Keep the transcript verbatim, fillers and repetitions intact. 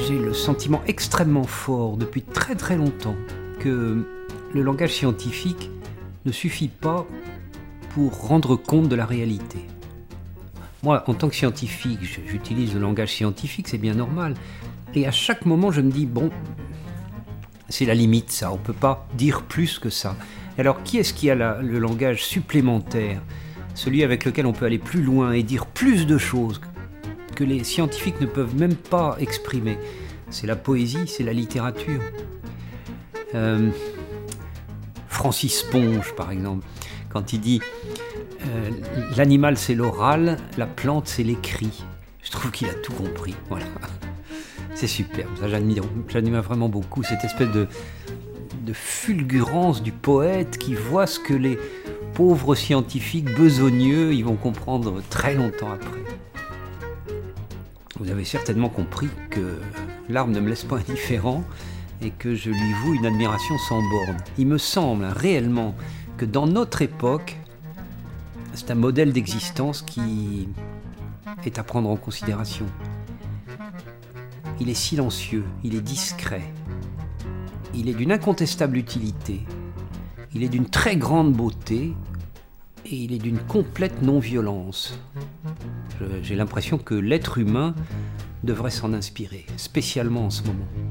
j'ai le sentiment extrêmement fort depuis très très longtemps que le langage scientifique ne suffit pas pour rendre compte de la réalité. Moi, en tant que scientifique, j'utilise le langage scientifique, c'est bien normal. Et à chaque moment, je me dis, bon, c'est la limite ça, on ne peut pas dire plus que ça. Alors, qui est-ce qui a la, le langage supplémentaire, celui avec lequel on peut aller plus loin et dire plus de choses que les scientifiques ne peuvent même pas exprimer? C'est la poésie, c'est la littérature. Euh, Francis Ponge, par exemple, quand il dit euh, « l'animal c'est l'oral, la plante c'est l'écrit », je trouve qu'il a tout compris. Voilà. C'est superbe, ça j'admire, j'admire vraiment beaucoup cette espèce de, de fulgurance du poète qui voit ce que les pauvres scientifiques besogneux ils vont comprendre très longtemps après. Vous avez certainement compris que l'arbre ne me laisse pas indifférent et que je lui voue une admiration sans borne. Il me semble réellement que dans notre époque, c'est un modèle d'existence qui est à prendre en considération. Il est silencieux, il est discret, il est d'une incontestable utilité, il est d'une très grande beauté et il est d'une complète non-violence. Je, j'ai l'impression que l'être humain devrait s'en inspirer, spécialement en ce moment.